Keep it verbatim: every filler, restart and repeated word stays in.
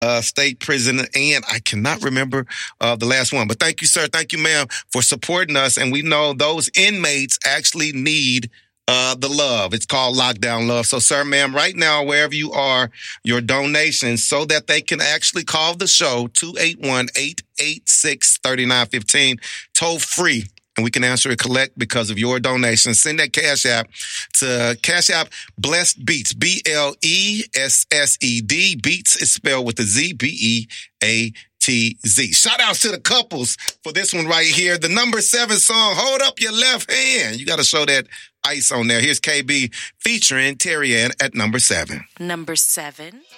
uh, State Prison, and I cannot remember uh, the last one. But thank you, sir. Thank you, ma'am, for supporting us. And we know those inmates actually need uh, the love. It's called Lockdown Love. So, sir, ma'am, right now, wherever you are, your donations so that they can actually call the show, two eight one, eight eight six, three nine one five, toll free. And we can answer it collect because of your donation. Send that Cash App to Cash App Blessed Beats, B L E S S E D. Beats is spelled with a Z, B E A T Z. Shout outs to the couples for this one right here. The number seven song, Hold Up Your Left Hand. You got to show that ice on there. Here's K B featuring Terry Ann at number seven. Number seven.